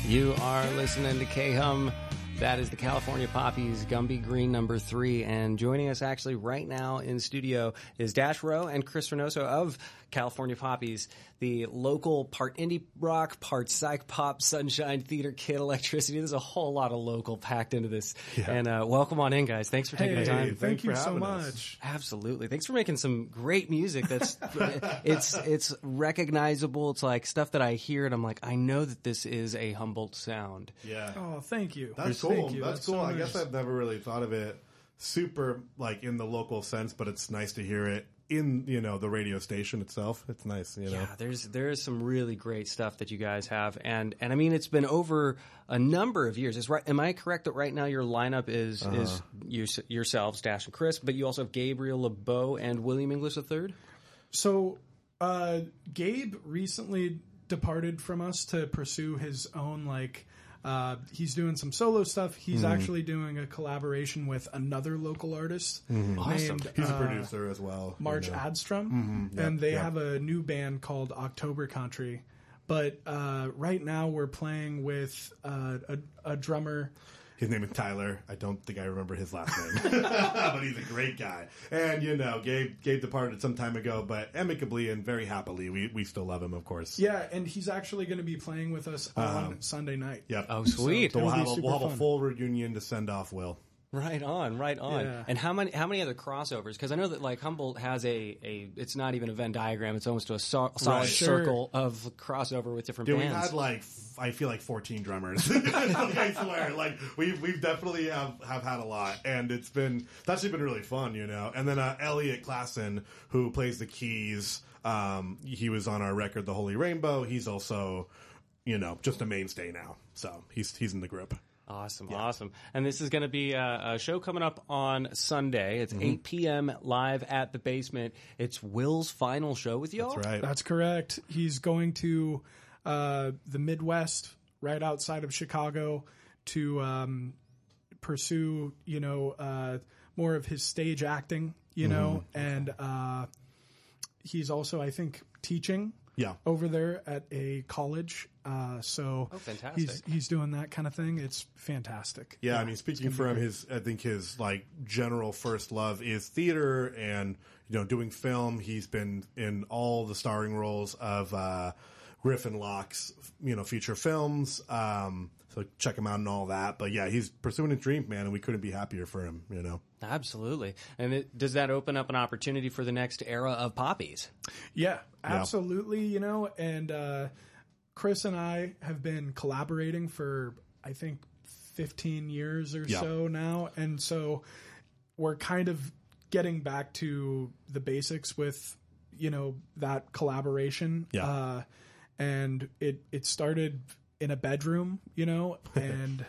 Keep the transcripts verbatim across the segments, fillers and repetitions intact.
You are listening to K-Hum. That is the California Poppies, Gumby Green number three. And joining us actually right now in studio is Dash Rowe and Chris Reynoso of California Poppies, the local part indie rock, part psych pop, sunshine, theater, kid, electricity. There's a whole lot of local packed into this. Yeah. And uh, welcome on in, guys. Thanks for taking hey, the time. Thank, thank you so much. Us. Absolutely. Thanks for making some great music. That's it's it's recognizable. It's like stuff that I hear and I'm like, I know that this is a Humboldt sound. Yeah. Oh, thank you. That's cool. That's, That's cool. So I guess I've never really thought of it super like in the local sense, but it's nice to hear it in, you know, the radio station itself. It's nice, you know. Yeah, there's there's some really great stuff that you guys have, and and I mean it's been over a number of years. Is right? Am I correct that right now your lineup is uh-huh. is you, yourselves, Dash and Chris, but you also have Gabriel LeBeau and William English the third? So uh, Gabe recently departed from us to pursue his own like. Uh, he's doing some solo stuff. He's mm. actually doing a collaboration with another local artist mm. awesome. named He's a uh, producer as well. March you know. Adstrom. Mm-hmm. Yep. And they yep. have a new band called October Country. But uh, right now we're playing with uh, a, a drummer. His name is Tyler. I don't think I remember his last name, but he's a great guy. And you know, Gabe Gabe departed some time ago, but amicably and very happily, we we still love him, of course. Yeah, and he's actually going to be playing with us on um, Sunday night. Yep. Oh, sweet! So, so we'll have a, we'll have a full reunion to send off Will. Right on, right on. Yeah. And how many how many other crossovers? Because I know that like Humboldt has a, a it's not even a Venn diagram. It's almost a so, solid right. circle sure. of crossover with different Dude, bands. We've had like I feel like fourteen drummers. I swear, like we've we've definitely have, have had a lot, and it's been it's actually been really fun, you know. And then uh, Elliot Klassen, who plays the keys, um, he was on our record, The Holy Rainbow. He's also, you know, just a mainstay now. So he's he's in the group. Awesome, yeah. awesome. And this is going to be a, a show coming up on Sunday. It's mm-hmm. eight p.m. live at the Basement. It's Will's final show with y'all? That's right. That's correct. He's going to uh, the Midwest, right outside of Chicago, to um, pursue, you know, uh, more of his stage acting, you mm-hmm. know, and uh, he's also, I think, teaching. Yeah. Over there at a college. Uh, so oh, fantastic. he's he's doing that kind of thing. It's fantastic. Yeah, yeah I mean, speaking for him, his I think his like general first love is theater and, you know, doing film. He's been in all the starring roles of uh, Griffin Locke's, you know, feature films. Um, so check him out and all that. But yeah, he's pursuing his dream, man, and we couldn't be happier for him, you know. Absolutely. And it, does that open up an opportunity for the next era of Poppies? Yeah, absolutely, yeah. You know, and uh, Chris and I have been collaborating for, I think, fifteen years or yeah. so now. And so we're kind of getting back to the basics with, you know, that collaboration. Yeah. Uh, and it, it started in a bedroom, you know, and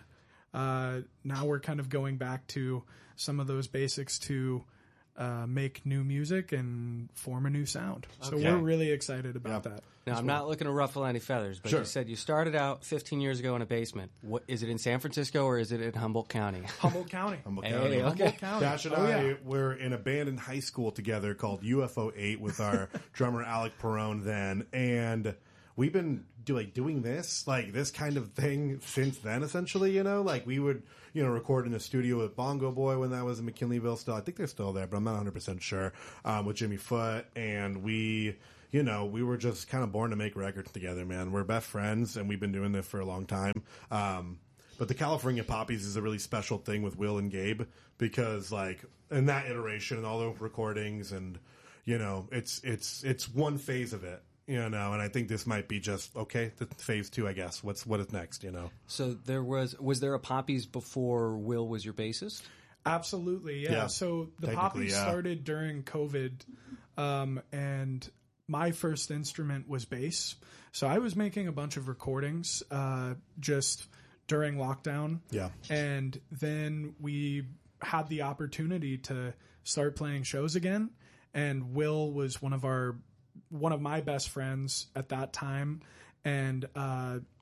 uh, now we're kind of going back to some of those basics to uh, make new music and form a new sound. So okay. we're really excited about yeah. that. Now, I'm well. not looking to ruffle any feathers, but sure. you said you started out fifteen years ago in a basement. What, is it in San Francisco or is it in Humboldt County? Humboldt County. Humboldt hey, County. Okay. Humboldt County. Dash and oh, I yeah. were in a band in high school together called U F O eight with our drummer Alec Perone then, and we've been do, like doing this, like this kind of thing since then, essentially, you know? Like we would, you know, record in the studio with Bongo Boy when that was in McKinleyville still. I think they're still there, but I'm not one hundred percent sure, um, with Jimmy Foote. And we, you know, we were just kind of born to make records together, man. We're best friends, and we've been doing this for a long time. Um, But the California Poppies is a really special thing with Will and Gabe because, like, in that iteration and all the recordings and, you know, it's it's it's one phase of it, you know, and I think this might be just, okay, the phase two, I guess. What's what is next, you know? So there was, was there a Poppies before Will was your bassist? Absolutely, yeah. Yeah, so the Poppies yeah. started during COVID, um, and my first instrument was bass. So I was making a bunch of recordings, uh, just during lockdown. Yeah. And then we had the opportunity to start playing shows again. And Will was one of our, one of my best friends at that time. And, uh,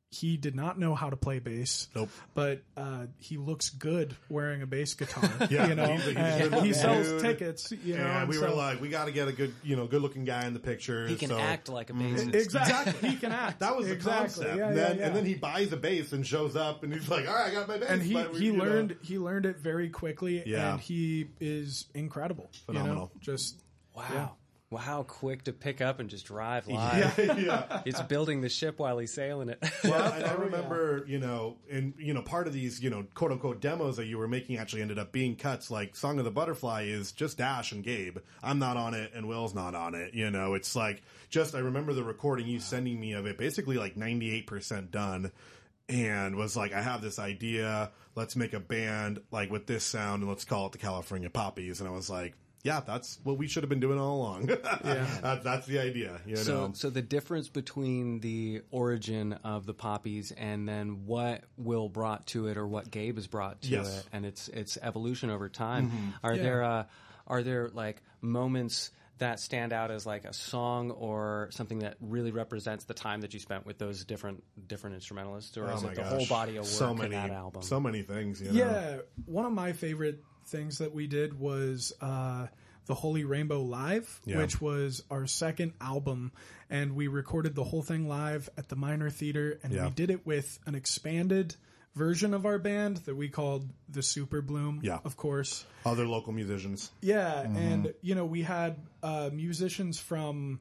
he did not know how to play bass. Nope. But uh, he looks good wearing a bass guitar. Yeah, you know, he's a- he's a and good he sells dude. tickets. You know, And and we so, were like, we got to get a good, you know, good looking guy in the picture. He can so. act like a bassist. exactly, he can act. That was the exactly. concept. Yeah, and, yeah, then, yeah. and then he buys a bass and shows up, and he's like, "All right, I got my bass." and he But we- he you know, learned he learned it very quickly, Yeah. and he is incredible. Phenomenal. You know? Just Wow. Yeah. Wow, how quick to pick up and just drive live. yeah, yeah. It's building the ship while he's sailing it. Well, and I remember, you know, in you know, part of these, you know, quote unquote demos that you were making actually ended up being cuts. Like "Song of the Butterfly" is just Dash and Gabe. I'm not on it, and Will's not on it. You know, it's like just I remember the recording you sending me of it, basically like ninety-eight percent done. And was like, I have this idea. Let's make a band like with this sound, and let's call it the California Poppies. And I was like, yeah, that's what we should have been doing all along. Yeah, that, that's the idea. You So, know, so the difference between the origin of the Poppies and then what Will brought to it, or what Gabe has brought to Yes. it, and its its evolution over time. Mm-hmm. Are Yeah. there uh, are there like moments that stand out as like a song or something that really represents the time that you spent with those different different instrumentalists, or oh is my it the gosh. whole body of work so in many, that album? so many things. You know? yeah, one of my favorite things that we did was uh, the Holy Rainbow Live, Yeah. which was our second album, and we recorded the whole thing live at the Minor Theater, and Yeah. we did it with an expanded version of our band that we called the Super Bloom. Yeah. Of course. Other local musicians. Yeah, Mm-hmm. and you know, we had uh, musicians from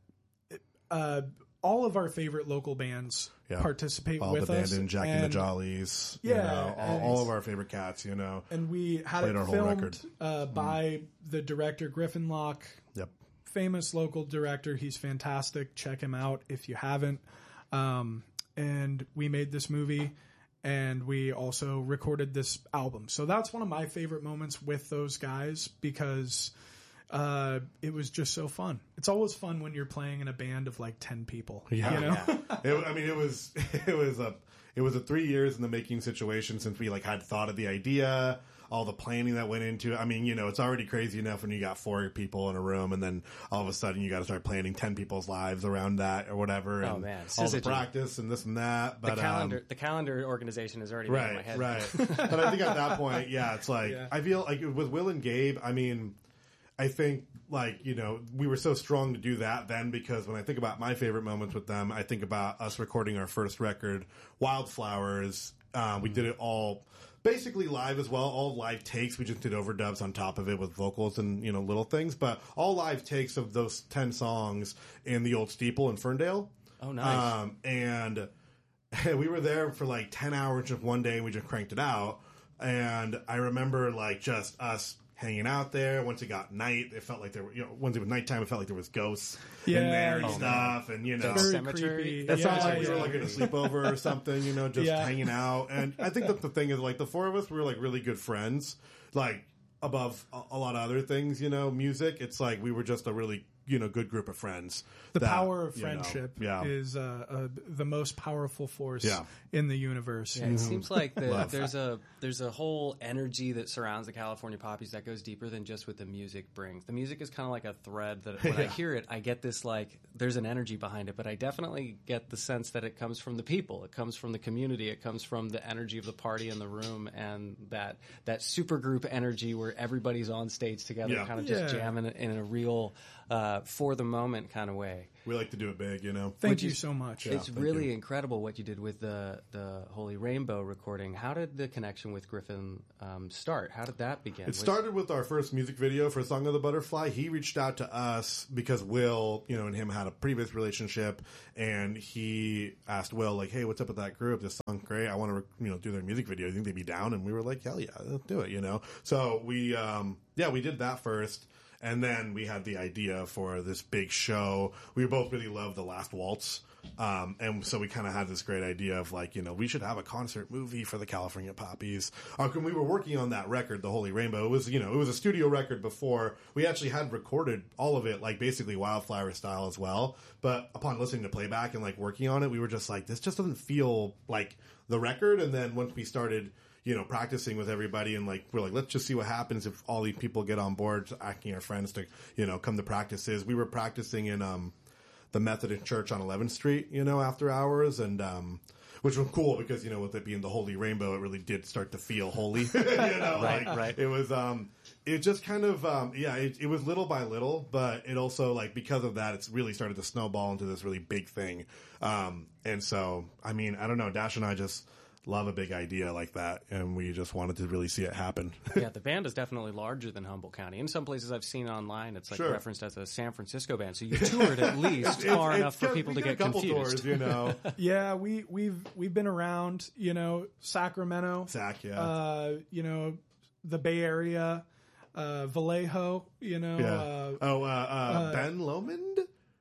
uh, all of our favorite local bands Yeah. participate All with the us. band and Jack and the and, Jollies. Yeah, you know, all, and- all of our favorite cats. You know. and we had Played it our whole filmed record. Mm-hmm. uh, by the director Griffin Locke, Yep. famous local director. He's fantastic. Check him out if you haven't. Um, and we made this movie, and we also recorded this album. So that's one of my favorite moments with those guys, because uh, it was just so fun. It's always fun when you're playing in a band of like ten people. Yeah. You know? It, I mean, it was it was a it was a three years in the making situation since we like had thought of the idea, all the planning that went into it. I mean, you know, it's already crazy enough when you got four people in a room, and then all of a sudden you got to start planning ten people's lives around that or whatever. Oh, and man. all the Syzygy. practice and this and that. But the calendar, um, the calendar organization is already right in my right, head. right. But I think at that point, yeah, it's like Yeah. I feel like with Will and Gabe. I mean, I think like you know we were so strong to do that then, because when I think about my favorite moments with them, I think about us recording our first record, Wildflowers. Uh, we did it all basically live as well, all live takes. We just did overdubs on top of it with vocals and you know little things, but all live takes of those ten songs in the old Steeple in Ferndale. Oh, nice. Um, and we were there for like ten hours just one day, and we just cranked it out. And I remember like just us hanging out there. Once it got night, it felt like there were, you know, once it was nighttime, it felt like there was ghosts in Yeah, there and oh, stuff. And, you know, Very Cemetery? creepy. it sounds Yeah, like we were yeah. like in a sleepover or something, you know, just Yeah. hanging out. And I think that the thing is like the four of us, we were like really good friends, like above a, a lot of other things, you know, music. It's like we were just a really, you know, good group of friends. The that, power of you know, friendship yeah. is uh, uh, the most powerful force Yeah. in the universe. Yeah, it seems like the, Love. there's a there's a whole energy that surrounds the California Poppies that goes deeper than just what the music brings. The music is kind of like a thread that when I Yeah. hear it, I get this like there's an energy behind it, but I definitely get the sense that it comes from the people, it comes from the community, it comes from the energy of the party in the room, and that that super group energy where everybody's on stage together, Yeah. kind of just Yeah. jamming in a real uh, for the moment kind of way. We like to do it big, you know. Thank Would you you- so much. It's thank really you. incredible what you did with the the Holy Rainbow recording. How did the connection with Griffin um, start? How did that begin? It Was- started with our first music video for Song of the Butterfly. He reached out to us because Will, you know, and him had a previous relationship, and he asked Will, like, hey, what's up with that group? This song's great. I want to, you know, do their music video. You think they'd be down? And we were like, hell yeah, let's do it, you know? So we, um, yeah, we did that first. And then we had the idea for this big show. We both really loved The Last Waltz. Um, and so we kind of had this great idea of like, you know, we should have a concert movie for the California Poppies. Uh, when we were working on that record, The Holy Rainbow, it was, you know, it was a studio record before. We actually had recorded all of it, like basically Wildflower style as well. But upon listening to playback and like working on it, we were just like, this just doesn't feel like the record. And then once we started, you know, practicing with everybody and like, we're like, let's just see what happens if all these people get on board, asking our friends to, you know, come to practices. We were practicing in, um, the Methodist Church on eleventh Street, you know, after hours. And, um, which was cool because, you know, with it being the Holy Rainbow, it really did start to feel holy. you know, right, like, right. It was, um, it just kind of, um, yeah, it, it was little by little, but it also, like, because of that, it's really started to snowball into this really big thing. Um, and so, I mean, I don't know, Dash and I just love a big idea like that, and we just wanted to really see it happen. Yeah, the band is definitely larger than Humboldt County. In some places I've seen online, it's like Sure. referenced as a San Francisco band. So you toured at least It's- far it's enough for got- people we to got get a couple confused. Tours, you know, Yeah, we we've we've been around, you know, Sacramento, Zach, yeah, uh, you know, the Bay Area, uh, Vallejo, you know, yeah. uh, oh, uh, uh, Ben Lomond.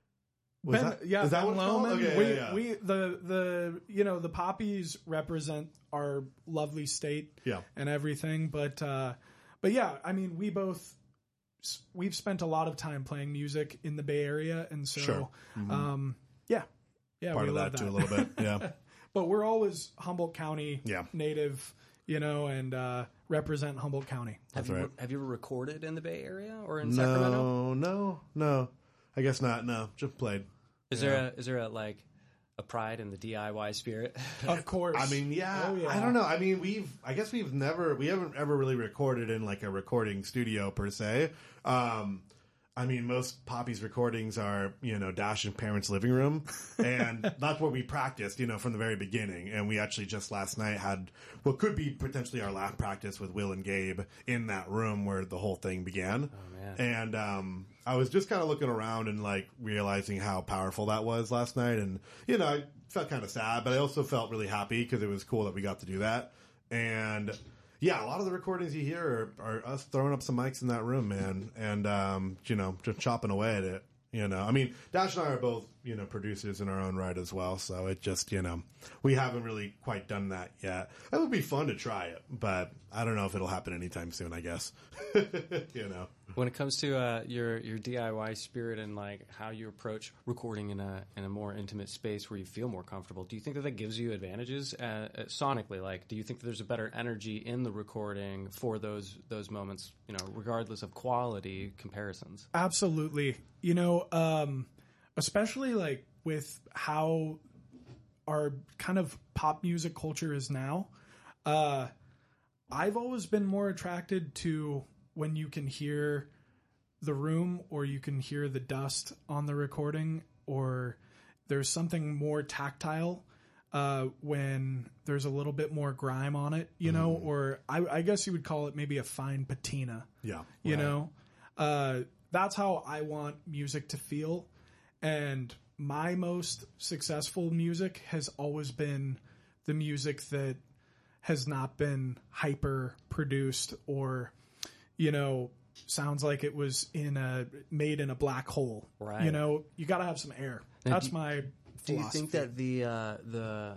Was Ben, that- yeah, is that Ben what it's called? Lomond. Okay, we, yeah, yeah. we the the you know the poppies represent our lovely state, Yeah. and everything. But uh, but yeah, I mean, we both we've spent a lot of time playing music in the Bay Area, and so Sure. Mm-hmm. um, yeah, yeah, Part we of love that, that too, a little bit. Yeah. But we're always Humboldt County Yeah. native, you know, and uh, represent Humboldt County. Have That's you right. have you ever recorded in the Bay Area or in Sacramento? No, no, no. I guess not. No, just played. Is there a is there a like a pride in the D I Y spirit? Of course. I mean, yeah, Oh, yeah. I don't know. I mean, we've, I guess we've never, we haven't ever really recorded in like a recording studio per se. Um, I mean, most Poppy's recordings are, you know, Dash and parents' living room. And that's where we practiced, you know, from the very beginning. And we actually just last night had what could be potentially our last practice with Will and Gabe in that room where the whole thing began. Oh, man. And um, I was just kind of looking around and like realizing how powerful that was last night. And, you know, I felt kind of sad, but I also felt really happy because it was cool that we got to do that. And yeah, a lot of the recordings you hear are, are us throwing up some mics in that room, man. And, um, you know, just chopping away at it. You know, I mean, Dash and I are both, you know, producers in our own right as well. So it just, you know, we haven't really quite done that yet. It would be fun to try it, but I don't know if it'll happen anytime soon, I guess. You know. When it comes to uh, your your D I Y spirit and like how you approach recording in a in a more intimate space where you feel more comfortable, do you think that that gives you advantages uh, uh, sonically? Like, do you think that there's a better energy in the recording for those those moments? You know, regardless of quality comparisons. Absolutely. You know, um, especially like with how our kind of pop music culture is now, uh, I've always been more attracted to when you can hear the room or you can hear the dust on the recording, or there's something more tactile uh, when there's a little bit more grime on it, you know, or I, I guess you would call it maybe a fine patina. Yeah. You Right. know, uh, that's how I want music to feel. And my most successful music has always been the music that has not been hyper produced or, you know, sounds like it was in a made in a black hole. Right. You know, you got to have some air. Now, That's do- my Do you philosophy. think that the uh, the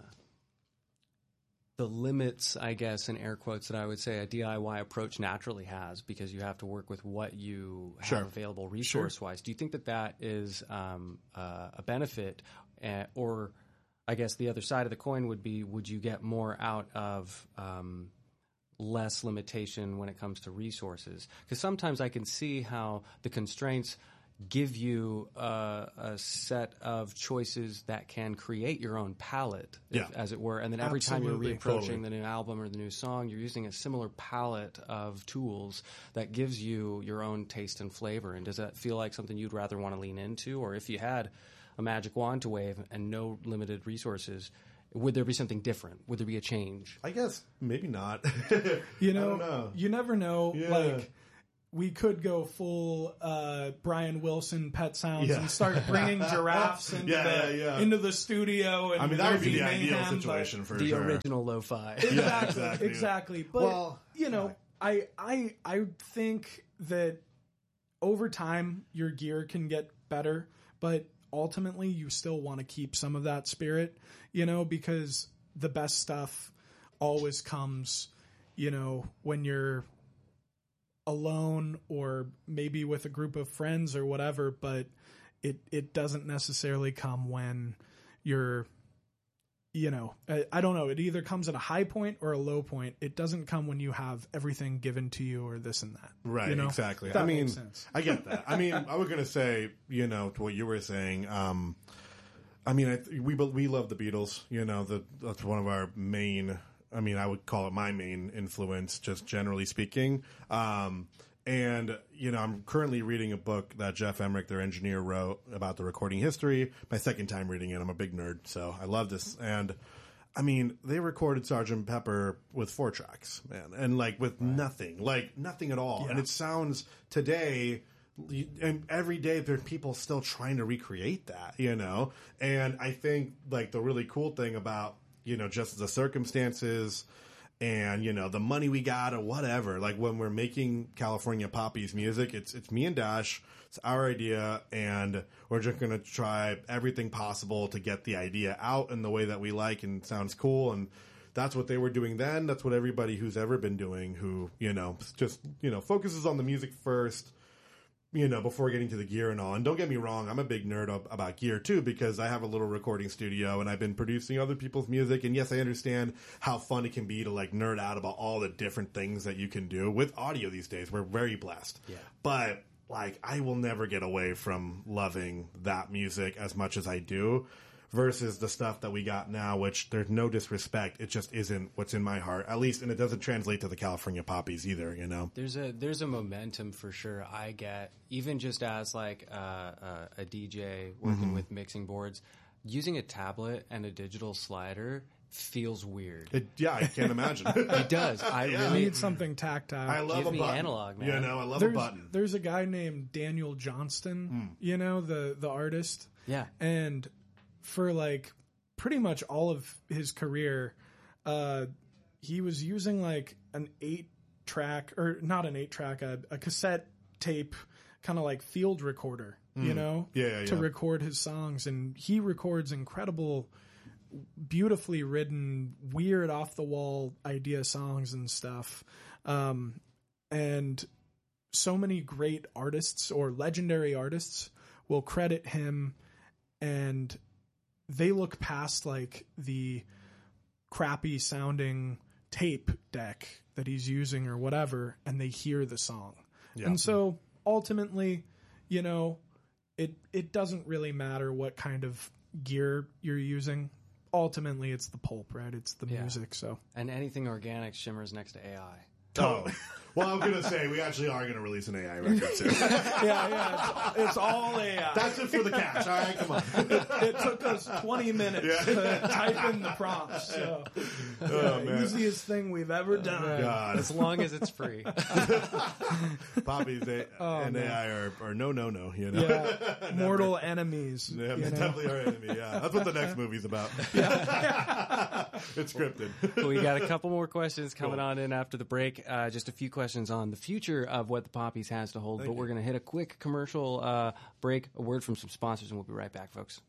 the limits, I guess, in air quotes, that I would say a D I Y approach naturally has, because you have to work with what you have Sure. available resource-wise. Do you think that that is um, uh, a benefit, uh, or I guess the other side of the coin would be, would you get more out of um, less limitation when it comes to resources? Because sometimes I can see how the constraints give you uh, a set of choices that can create your own palette, if- Yeah. as it were. And then every time Absolutely. you're reapproaching Totally. the new album or the new song, you're using a similar palette of tools that gives you your own taste and flavor. And does that feel like something you'd rather want to lean into? Or if you had a magic wand to wave and no limited resources, would there be something different? Would there be a change? I guess maybe not. You I know, don't know. you never know. Yeah. Like, we could go full uh, Brian Wilson Pet Sounds Yeah. and start bringing giraffes into, Yeah, the, yeah, yeah. into the studio. And I mean, that would be the there'd ideal mayhem, but- situation for The sure. original lo-fi. Exactly, exactly. exactly. But Well, you know, I I I think that over time your gear can get better, but ultimately you still want to keep some of that spirit, you know, because the best stuff always comes, you know, when you're alone or maybe with a group of friends or whatever, but it it doesn't necessarily come when you're, you know, I, I don't know. It either comes at a high point or a low point. It doesn't come when you have everything given to you or this and that. Right, you know? exactly. That I mean, makes sense. I get that. I mean, I was going to say, you know, to what you were saying, um, I mean, I, we we love the Beatles. You know, the, that's one of our main. I mean, I would call it my main influence, just generally speaking. Um, and you know, I'm currently reading a book that Jeff Emmerich, their engineer, wrote about the recording history. My second time reading it. I'm a big nerd, so I love this. And I mean, they recorded Sergeant Pepper with four tracks, man, and like with right. nothing, like nothing at all. Yeah. And it sounds today. And every day there are people still trying to recreate that, you know? And I think, like, the really cool thing about, you know, just the circumstances and, you know, the money we got or whatever, like, when we're making California Poppies music, it's it's me and Dash, it's our idea, and we're just going to try everything possible to get the idea out in the way that we like and sounds cool. And that's what they were doing then. That's what everybody who's ever been doing who, you know, just, you know, focuses on the music first, you know, before getting to the gear and all. And don't get me wrong, I'm a big nerd about gear too, because I have a little recording studio and I've been producing other people's music. And yes, I understand how fun it can be to like nerd out about all the different things that you can do with audio these days. We're very blessed. Yeah. But like, I will never get away from loving that music as much as I do versus the stuff that we got now, which there's no disrespect. It just isn't what's in my heart, at least, and it doesn't translate to the California Poppies either, you know? There's a there's a momentum for sure I get, even just as like uh, uh, a D J working mm-hmm. with mixing boards, using a tablet and a digital slider feels weird. It, yeah, I can't imagine. It does. I yeah. really need something tactile. I love Give a me button. Analog, man. You know, I love there's, a button. There's a guy named Daniel Johnston, mm. you know, the, the artist. Yeah. And for like pretty much all of his career, uh, he was using like an eight track, or not an eight track, a, a cassette tape, kind of like field recorder, mm. you know, yeah, yeah, to yeah. record his songs. And he records incredible, beautifully written, weird off the wall idea songs and stuff. Um, and so many great artists or legendary artists will credit him, and they look past like the crappy sounding tape deck that he's using or whatever, and they hear the song. Yeah. And so ultimately, you know, it it doesn't really matter what kind of gear you're using. Ultimately, it's the pulp, right? It's the yeah. music. So, and anything organic shimmers next to A I. Oh, well, I'm going to say we actually are going to release an A I record soon. yeah, yeah, it's, it's all A I. That's it for the cash. All right, come on. It, it took us twenty minutes yeah. to type in the prompts. So, oh, yeah, easiest thing we've ever done. Uh, God. As long as it's free. Poppies a- oh, and man. A I are, are no, no, no. You know, yeah. mortal enemies. Yeah, you know? definitely our enemy. Yeah, that's what the next movie's about. Yeah. It's scripted. We got a couple more questions coming cool. on in after the break. Uh, just a few questions on the future of what the Poppies has to hold. Thank but you. We're going to hit a quick commercial uh, break, a word from some sponsors, and we'll be right back, folks.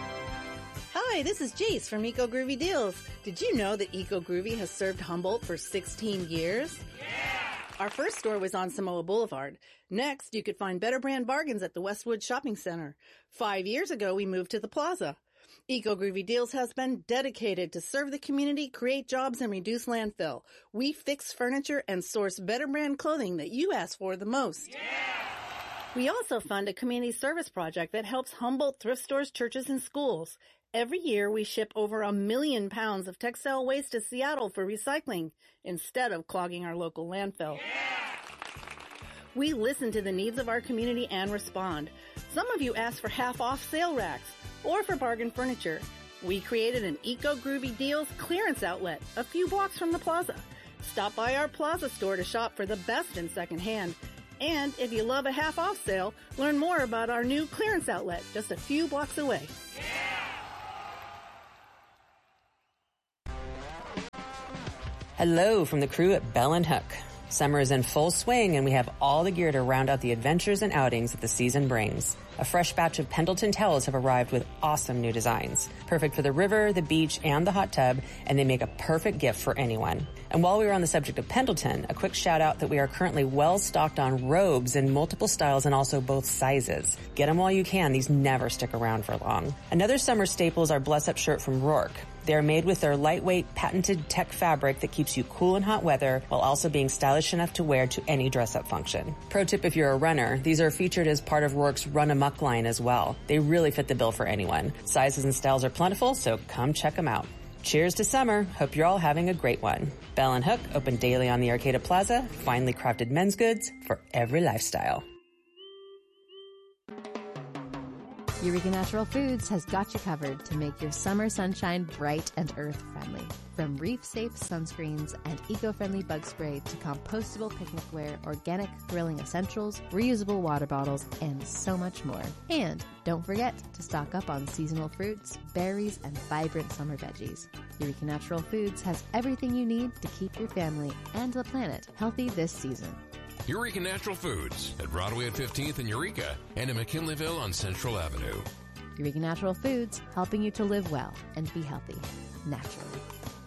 Hi, this is Jace from Eco Groovy Deals. Did you know that Eco Groovy has served Humboldt for sixteen years? Yeah! Our first store was on Samoa Boulevard. Next, you could find better brand bargains at the Westwood Shopping Center. Five years ago, we moved to the Plaza. Eco Groovy Deals has been dedicated to serve the community, create jobs, and reduce landfill. We fix furniture and source better brand clothing that you ask for the most. Yeah! We also fund a community service project that helps Humboldt thrift stores, churches, and schools. Every year, we ship over a million pounds of textile waste to Seattle for recycling instead of clogging our local landfill. Yeah! We listen to the needs of our community and respond. Some of you ask for half-off sale racks or for bargain furniture. We created an Eco Groovy Deals clearance outlet a few blocks from the Plaza. Stop by our Plaza store to shop for the best in secondhand. And if you love a half-off sale, learn more about our new clearance outlet just a few blocks away. Yeah! Hello from the crew at Bell and Hook. Summer is in full swing, and we have all the gear to round out the adventures and outings that the season brings. A fresh batch of Pendleton towels have arrived with awesome new designs. Perfect for the river, the beach, and the hot tub, and they make a perfect gift for anyone. And while we were on the subject of Pendleton, a quick shout out that we are currently well stocked on robes in multiple styles and also both sizes. Get them while you can. These never stick around for long. Another summer staple is our Bless Up shirt from Rourke. They're made with their lightweight, patented tech fabric that keeps you cool in hot weather while also being stylish enough to wear to any dress-up function. Pro tip if you're a runner, these are featured as part of Roark's Run Amok line as well. They really fit the bill for anyone. Sizes and styles are plentiful, so come check them out. Cheers to summer. Hope you're all having a great one. Bell and Hook, open daily on the Arcata Plaza. Finely crafted men's goods for every lifestyle. Eureka Natural Foods has got you covered to make your summer sunshine bright and earth-friendly. From reef-safe sunscreens and eco-friendly bug spray to compostable picnicware, organic grilling essentials, reusable water bottles, and so much more. And don't forget to stock up on seasonal fruits, berries, and vibrant summer veggies. Eureka Natural Foods has everything you need to keep your family and the planet healthy this season. Eureka Natural Foods at Broadway at fifteenth in Eureka and in McKinleyville on Central Avenue. Eureka Natural Foods, helping you to live well and be healthy, naturally.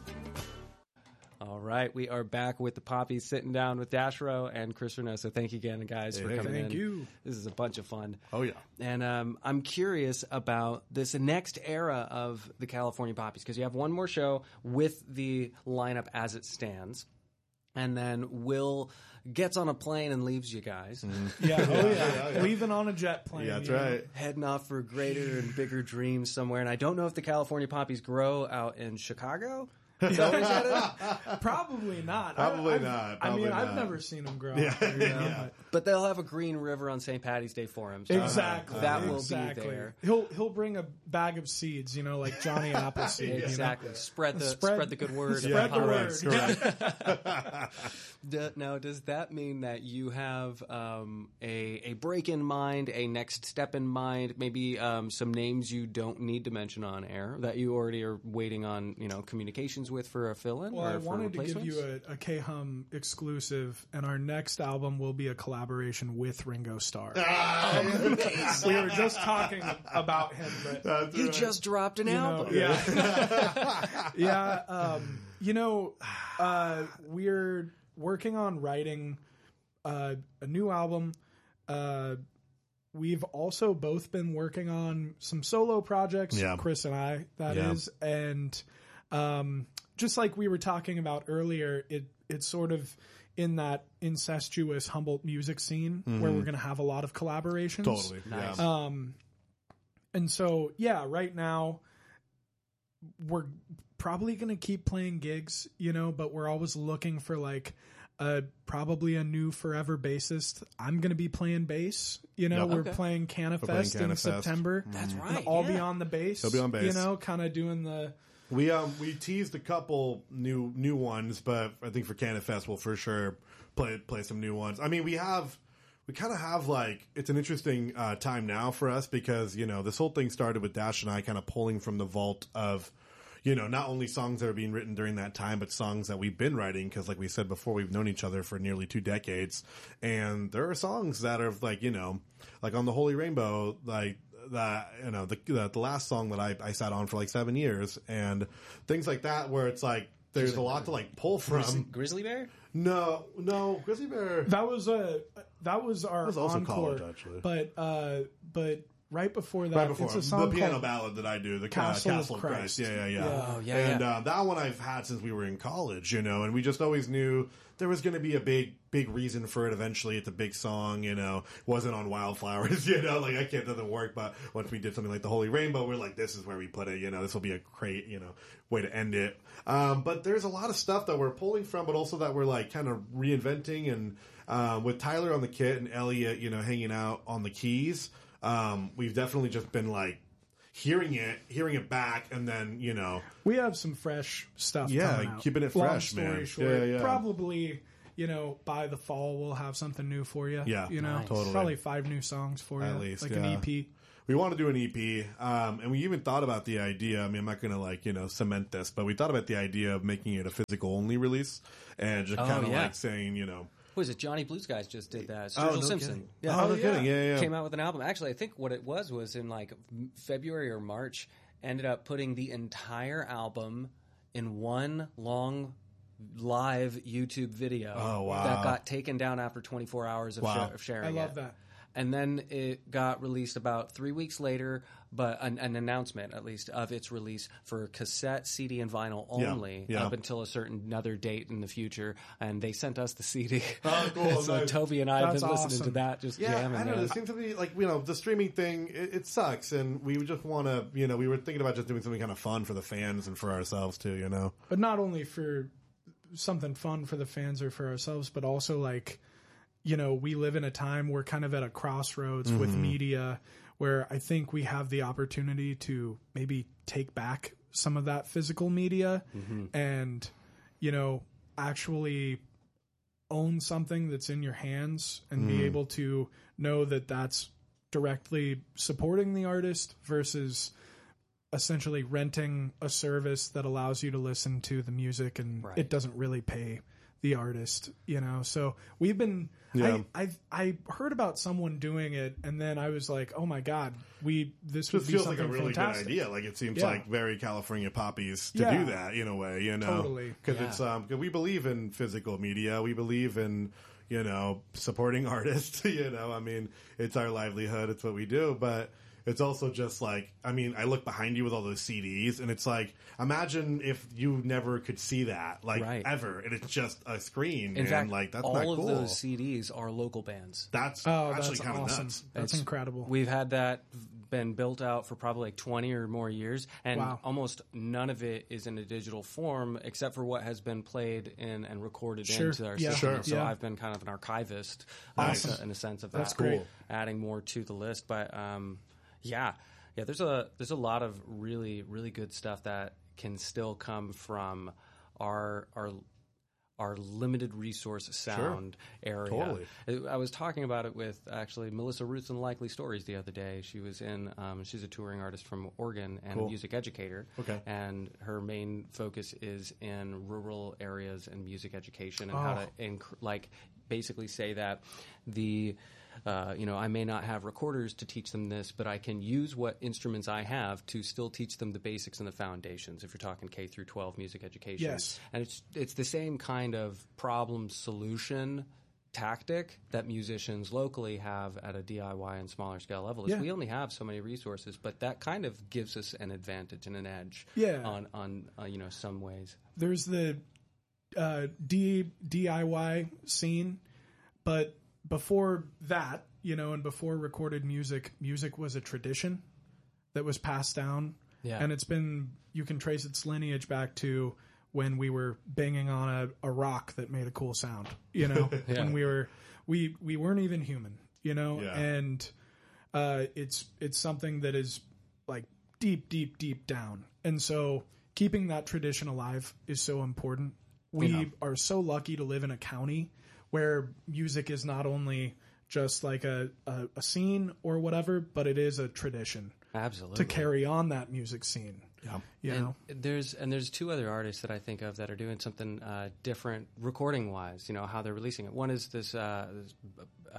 All right, we are back with the Poppies, sitting down with Dashro and Chris Reynoso. Thank you again, guys, hey, for hey, coming thank in. Thank you. This is a bunch of fun. Oh, yeah. And um, I'm curious about this next era of the California Poppies, because you have one more show with the lineup as it stands. And then Will gets on a plane and leaves you guys. Mm. Yeah, oh yeah. yeah, yeah. Leaving on a jet plane. Yeah, that's you know? right. Heading off for greater and bigger dreams somewhere. And I don't know if the California Poppies grow out in Chicago. Is that where he's headed? Probably not. Probably I, I've- not. I mean, Probably I've not. never seen them grow. Yeah. Out there, you know, Yeah. But they'll have a green river on Saint Patty's Day for him. but- So Exactly. That will exactly. be there. He'll he'll bring a bag of seeds, you know, like Johnny Appleseed. you know? Exactly. Spread the Spread- spread, the good word. spread about the Poppies. word. Correct. D- now, does that mean that you have um, a a break in mind, a next step in mind, maybe um, some names you don't need to mention on air that you already are waiting on, you know, communications with for a fill-in? Well, or I for wanted to give replacements? you a, a K-Hum exclusive, and our next album will be a collaboration with Ringo Starr. We were just talking about him, but That's He right. just dropped an you know, album. yeah, yeah. Um, you know, uh, we're working on writing uh, a new album. Uh, we've also both been working on some solo projects, Yeah. Chris and I, that Yeah. is, and um, just like we were talking about earlier, it it's sort of in that incestuous Humboldt music scene where we're going to have a lot of collaborations. Totally. Nice. Yeah. Um, and so, yeah, right now we're probably going to keep playing gigs, you know, but we're always looking for like a, probably a new forever bassist. I'm going to be playing bass, you know, Yep. we're Okay. playing Canifest playing in Canifest. September. That's And right. I'll yeah. be on the bass. He'll be on bass. You know, kind of doing the, We um we teased a couple new new ones, but I think for Canifest we'll for sure play play some new ones. I mean, we have we kind of have like it's an interesting uh, time now for us because you know this whole thing started with Dash and I kind of pulling from the vault of you know not only songs that are being written during that time, but songs that we've been writing because like we said before, we've known each other for nearly two decades, and there are songs that are like you know like on the Holy Rainbow like. That you know the, the the last song that I, I sat on for like seven years and things like that where it's like there's a lot to like pull from. Grizzly Bear? No, no, Grizzly Bear. that was a, that was our was also encore, college, actually. but, uh, but right before that, Right before it's a the song piano called ballad that I do, the Castle Castle, of Castle of Christ. Christ. Yeah, yeah, yeah. Yeah. Oh, yeah, And yeah. Uh, that one I've had since we were in college, you know, and we just always knew there was going to be a big, big reason for it. Eventually, it's a big song, you know. Wasn't on Wildflowers, you know. Like I can't, doesn't work. But once we did something like the Holy Rainbow, we're like, this is where we put it. You know, this will be a great, you know, way to end it. Um, but there's a lot of stuff that we're pulling from, but also that we're like kind of reinventing. And um, with Tyler on the kit and Elliot, you know, hanging out on the keys, um, we've definitely just been like hearing it, hearing it back, and then you know. We have some fresh stuff. Yeah, coming out. keeping it Long fresh, story man. Short, Yeah, yeah. Probably, you know, by the fall we'll have something new for you. Yeah, you know, nice. Totally. probably five new songs for At you, least, like yeah. an E P. We want to do an E P, um, and we even thought about the idea. I mean, I'm not going to like you know cement this, but we thought about the idea of making it a physical only release and just Oh, kind of yeah. like saying, you know, What is it? Johnny Blues Guys just did that. Oh, Sturgill no Simpson. kidding. Yeah. Oh, no yeah. kidding. Yeah, yeah. Came out with an album. Actually, I think what it was was in like February or March, ended up putting the entire album in one long live YouTube video. Oh, wow. That got taken down after twenty-four hours of, Wow. sh- of sharing I love it. that. and then it got released about three weeks later, but an, an announcement, at least, of its release for cassette, C D, and vinyl only Yeah, yeah. up until a certain another date in the future. And they sent us the C D. Oh, cool. So Nice. Toby and I have That's been listening awesome. to that, just Yeah, jamming. I don't know. man. It seems to be like, you know, the streaming thing, it, it sucks. And we just want to, you know, we were thinking about just doing something kind of fun for the fans and for ourselves too, you know? But not only for something fun for the fans or for ourselves, but also like, you know, we live in a time we're kind of at a crossroads with media where I think we have the opportunity to maybe take back some of that physical media and, you know, actually own something that's in your hands and be able to know that that's directly supporting the artist versus essentially renting a service that allows you to listen to the music and Right. it doesn't really pay the artist, you know? So we've been, Yeah. I, I've, I heard about someone doing it and then I was like, oh my God, we, this would Just be feels like something a really fantastic. good idea. Like it seems Yeah. like very California Poppies to Yeah. do that in a way, you know? Totally. Because Yeah. it's, um, 'cause we believe in physical media. We believe in, you know, supporting artists, you know, I mean, it's our livelihood. It's what we do, but it's also just like, I mean, I look behind you with all those C Ds and it's like, imagine if you never could see that, like Right. ever. And it's just a screen. In and fact, like, that's all not of cool. those C Ds are local bands. That's Oh, actually that's kind of awesome. nuts. That's It's- incredible. We've had that been built out for probably like twenty or more years, and Wow. almost none of it is in a digital form except for what has been played in and recorded Sure. into our Yeah. system. Sure. So Yeah. I've been kind of an archivist uh, Awesome. in a sense of that. That's great. Adding more to the list, but um, yeah, yeah. There's a there's a lot of really really good stuff that can still come from our our our limited resource sound area. Totally. I was talking about it with actually Melissa Roots and Likely Stories the other day. She was in, um, she's a touring artist from Oregon and Cool. a music educator. Okay. And her main focus is in rural areas and music education and how Oh. to, inc- like, basically say that the, uh, you know, I may not have recorders to teach them this, but I can use what instruments I have to still teach them the basics and the foundations. If you're talking K through twelve music education, Yes. and it's it's the same kind of problem solution tactic that musicians locally have at a D I Y and smaller scale level. Is Yeah. we only have so many resources, but that kind of gives us an advantage and an edge. Yeah. on on uh, you know some ways. There's the uh, D, DIY scene, but before that, you know, and before recorded music, music was a tradition that was passed down. Yeah. And it's been, you can trace its lineage back to when we were banging on a, a rock that made a cool sound, you know, when we were, we, we weren't even human, you know, Yeah. and uh, it's, it's something that is like deep, deep, deep down. And so keeping that tradition alive is so important. We Yeah. are so lucky to live in a county where music is not only just like a, a, a scene or whatever, but it is a tradition Absolutely. to carry on that music scene. Yeah. You know? And there's and there's two other artists that I think of that are doing something uh, different recording wise. You know how they're releasing it. One is this, uh, this uh,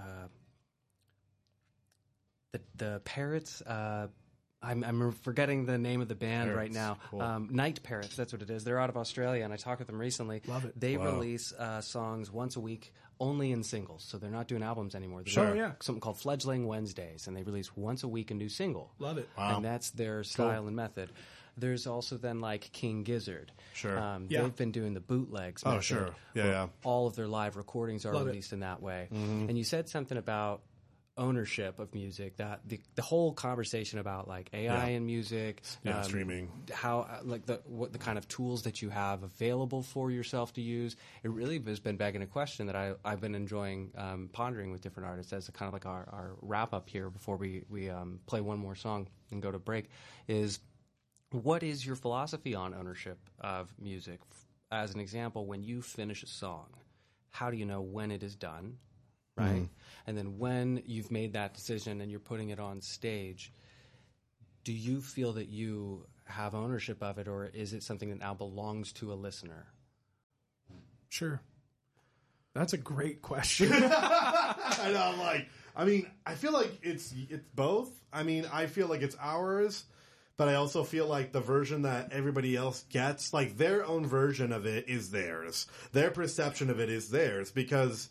the the Parrots. Uh, I'm I'm forgetting the name of the band Parrots, right now. cool. Um, Night Parrots. That's what it is. They're out of Australia, and I talked with them recently. Love it. They Wow. release uh, songs once a week, only in singles. So they're not doing albums anymore. They're Sure, doing yeah. something called Fledgling Wednesdays, and they release once a week a new single. Love it. Wow. And that's their style and method. There's also then like King Gizzard. Sure. Um, Yeah. They've been doing the bootlegs. Oh, method, sure. Yeah, where yeah. All of their live recordings are Love it. released in that way. And you said something about ownership of music, that the the whole conversation about like A I Yeah. and music, Yeah, streaming. how uh, like the what the kind of tools that you have available for yourself to use. It really has been begging a question that I I've been enjoying um, pondering with different artists as a kind of like our, our wrap up here before we we um, play one more song and go to break. Is what is your philosophy on ownership of music? As an example, when you finish a song, how do you know when it is done? Right? And then when you've made that decision and you're putting it on stage, do you feel that you have ownership of it, or is it something that now belongs to a listener? Sure. That's a great question. I know, I'm like, I mean, I feel like it's it's both. I mean, I feel like it's ours, but I also feel like the version that everybody else gets, like their own version of it is theirs. Their perception of it is theirs because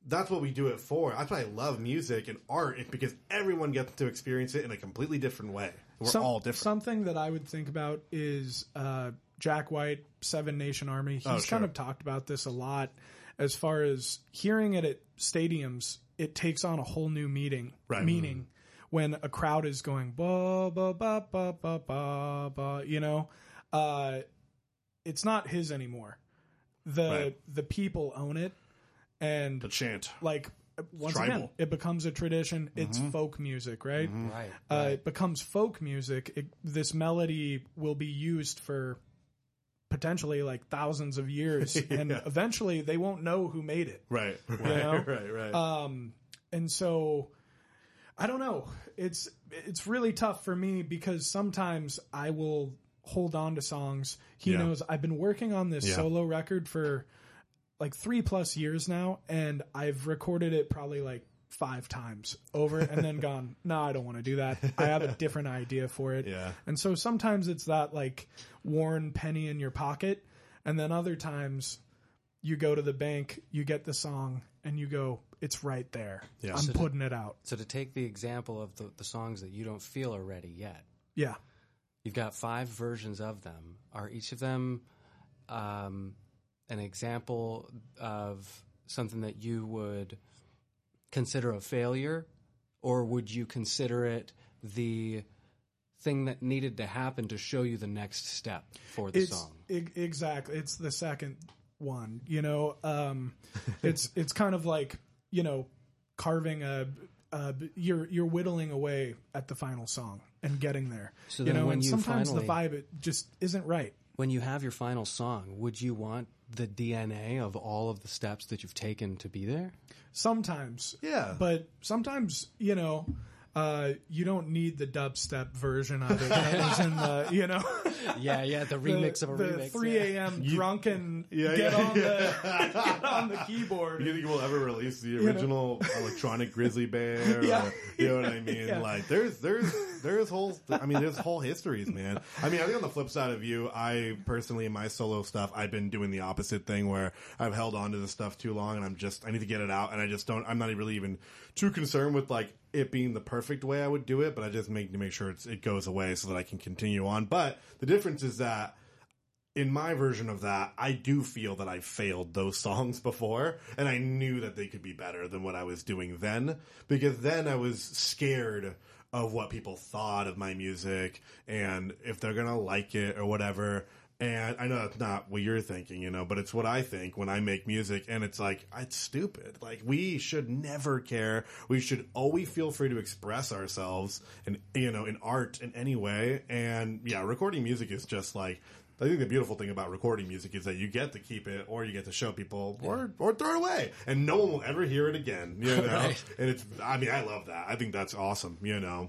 that's what we do it for. That's why I love music and art, because everyone gets to experience it in a completely different way. We're Some, all different. Something that I would think about is uh, Jack White, Seven Nation Army. He's Oh, sure. kind of talked about this a lot as far as hearing it at stadiums. It takes on a whole new meaning. Right. Meaning when a crowd is going ba ba ba ba ba ba ba. You know, uh, it's not his anymore. The Right. the people own it, and The chant. like once tribal. again, it becomes a tradition. It's folk music, right? Right. Uh, right. It becomes folk music. It, this melody will be used for potentially like thousands of years, and Yeah. eventually they won't know who made it. Right. Right. know? Right. Right. Um, and so I don't know. It's it's really tough for me because sometimes I will hold on to songs. He Yeah. knows I've been working on this Yeah. solo record for like three plus years now, and I've recorded it probably like five times over and then gone, no, I don't want to do that. I have a different idea for it. Yeah. And so sometimes it's that like worn penny in your pocket, and then other times you go to the bank, you get the song, and you go, it's right there. Yeah. I'm So putting it out. So to take the example of the, the songs that you don't feel are ready yet, Yeah. you've got five versions of them. Are each of them um, an example of something that you would consider a failure, or would you consider it the thing that needed to happen to show you the next step for the It's song? e- exactly. It's the second one, you know, um, it's, it's kind of like, you know, carving a, uh, you're, you're whittling away at the final song and getting there, So you then know, when and you sometimes finally- the vibe, it just isn't right. When you have your final song, would you want the D N A of all of the steps that you've taken to be there? Sometimes. Yeah. But sometimes, you know, uh, you don't need the dubstep version of it. That was in the, you know, Yeah, yeah, the remix of a the remix. three a.m. drunken Yeah, get, yeah, on yeah. The, get on the keyboard. You think we'll ever release the original electronic Grizzly Bear? Yeah. Or, you know what I mean? Yeah. Like, there's, there's, there's whole, I mean, there's whole histories, man. I mean, I think on the flip side of you, I personally, in my solo stuff, I've been doing the opposite thing where I've held on to the stuff too long, and I'm just, I need to get it out, and I just don't, I'm not really even too concerned with, like, it being the perfect way I would do it, but I just make to make sure it's, it goes away so that I can continue on. But the difference is that in my version of that, I do feel that I failed those songs before, and I knew that they could be better than what I was doing then, because then I was scared of what people thought of my music and if they're gonna like it or whatever. And I know that's not what you're thinking, you know, but it's what I think when I make music, and it's like, it's stupid. Like, we should never care. We should always feel free to express ourselves and, you know, in art in any way. And yeah, recording music is just like, I think the beautiful thing about recording music is that you get to keep it, or you get to show people, or or throw it away, and no one will ever hear it again. You know, Right. And it's, I mean, I love that. I think that's awesome. You know,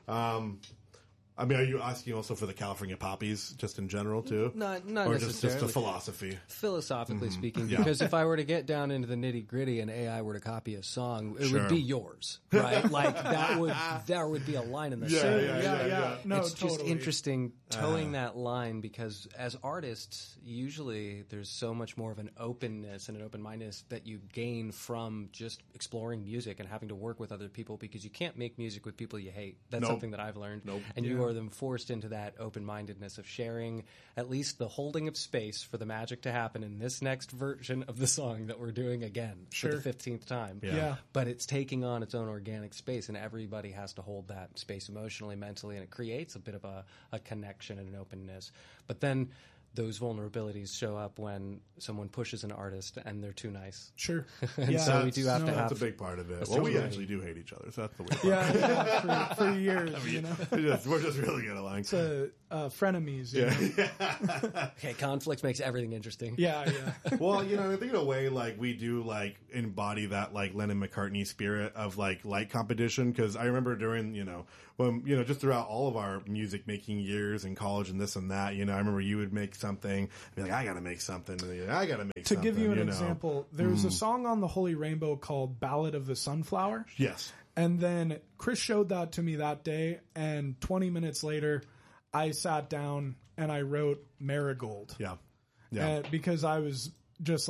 um, I mean, are you asking also for the California Poppies, just in general too? Not, not or just just necessarily. the philosophy. Philosophically speaking, Yeah. because if I were to get down into the nitty gritty and A I were to copy a song, it Sure. would be yours, right? Like that would there would be a line in the Yeah, sand. yeah, yeah, yeah, yeah. yeah. No, it's just totally. interesting towing that line, because as artists, usually there's so much more of an openness and an open-mindedness that you gain from just exploring music and having to work with other people, because you can't make music with people you hate. That's Nope. something that I've learned. Nope. And you are then forced into that open-mindedness of sharing at least the holding of space for the magic to happen in this next version of the song that we're doing again for Sure. the fifteenth time. Yeah. Yeah. But it's taking on its own organic space, and everybody has to hold that space emotionally, mentally, and it creates a bit of a, a connection and an openness. But then those vulnerabilities show up when someone pushes an artist and they're too nice. Sure. And Yeah. so we do have No, to That's have a big part of it. That's Well, we totally- actually do hate each other, so that's the weird part. Yeah, yeah for, for years, you know. We're just, we're just really good along. It's a, uh, frenemies. You know? Okay, conflict makes everything interesting. Yeah, yeah. Well, you know, I think in a way, like, we do, like, embody that, like, Lennon-McCartney spirit of, like, light competition, because I remember during, you know, when, you know, just throughout all of our music-making years in college and this and that, you know, I remember you would make something, be like, I gotta make something, and then, I gotta make To something, give you an know. example, there's a song on the Holy Rainbow called Ballad of the Sunflower. Yes. And then Chris showed that to me that day, and twenty minutes later, I sat down and I wrote Marigold. Yeah. Yeah. Uh, because I was just like,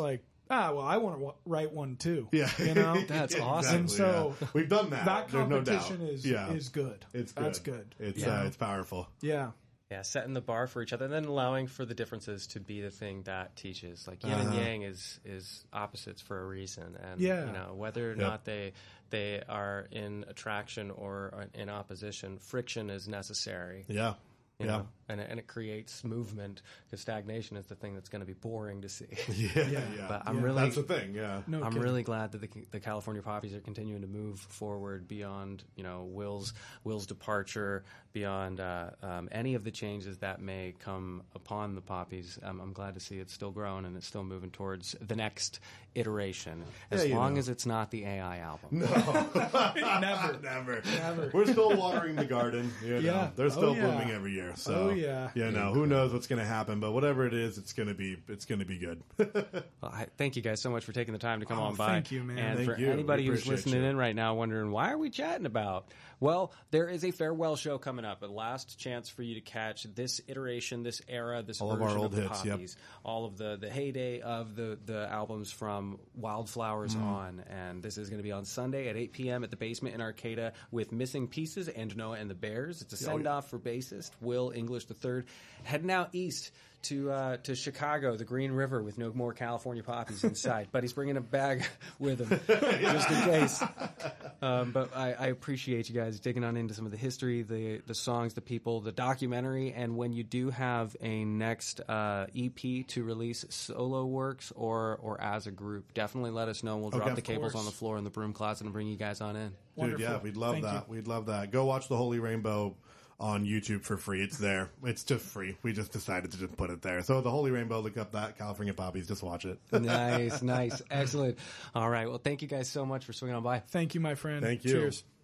ah, well, I want to write one too. Yeah. You know? That's Exactly, awesome. And so yeah. We've done that. that There's no doubt. competition is yeah. is good. It's good. That's good. It's Yeah. uh, it's powerful. Yeah. Yeah, setting the bar for each other, and then allowing for the differences to be the thing that teaches. Like yin and yang is is opposites for a reason, and Yeah. you know whether or Yep. not they they are in attraction or in opposition, friction is necessary. Yeah. You Yeah. know? And, it- and it creates movement, because stagnation is the thing that's going to be boring to see. Yeah. Yeah. But I'm Yeah. really That's the thing. Yeah. No I'm kidding. really glad that the, the California Poppies are continuing to move forward beyond, you know, Will's Will's departure, beyond uh, um, any of the changes that may come upon the Poppies. Um, I'm glad to see it's still growing and it's still moving towards the next iteration, as Yeah, you long know. as it's not the A I album. Never. Never. Never. We're still watering the garden. You know, Yeah. They're still Oh, yeah. blooming every year. So Oh, yeah. You know, who knows what's going to happen, but whatever it is, it's going to be it's going to be good. Well, I, thank you guys so much for taking the time to come Oh, on by. thank you, man. And Thank for you. anybody We who's appreciate listening you. in right now wondering, why are we chatting about? Well, there is a farewell show coming up, a last chance for you to catch this iteration, this era, this All of version our old the hits, yep. Poppies, all of the, the heyday of the, the albums from Wildflowers Mm. on. And this is going to be on Sunday at eight p.m. at the Basement in Arcata with Missing Pieces and Noah and the Bears. It's a send-off for bassist Will English the third. Heading out east to uh, to Chicago, the Green River, with no more California Poppies in sight. But he's bringing a bag with him, just in case. Um, but I, I appreciate you guys digging on into some of the history, the the songs, the people, the documentary. And when you do have a next uh, E P to release, solo works or or as a group, definitely let us know. We'll drop Okay, the of cables course. on the floor in the broom closet and bring you guys on in. Dude, Wonderful. yeah, we'd love Thank that. you. We'd love that. Go watch the Holy Rainbow on YouTube for free. It's there. It's just free. We just decided to just put it there. So the Holy Rainbow, look up that California Poppies. Just watch it. Nice, nice, excellent. All right, well, thank you guys so much for swinging on by. Thank you, my friend. Thank you. Cheers.